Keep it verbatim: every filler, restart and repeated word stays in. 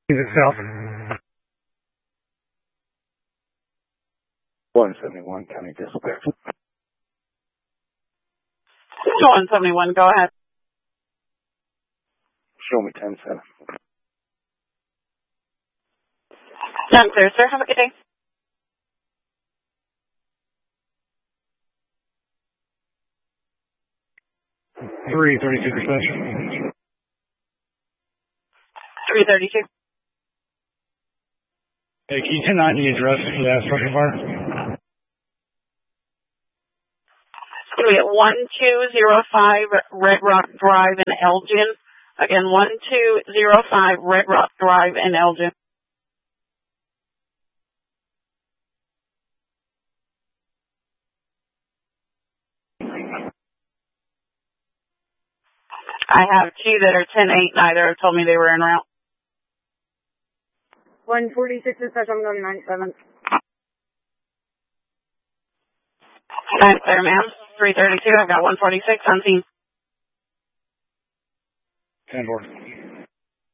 Itself. one seventy-one, County Dispatch. one seventy-one, go ahead. Show me ten seven. Done, clear, sir. Have a good day. three thirty-two dispatch. three thirty-two. Hey, can you ten nine the address for that structure fire? It's going to be at one two zero five Red Rock Drive in Elgin. Again, one two zero five Red Rock Drive in Elgin. I have two that are ten eight. Neither have told me they were en route. one forty-six dispatch, I'm going nine seven. Nine clear, ma'am. three thirty-two. I've got one forty-six on scene. ten four.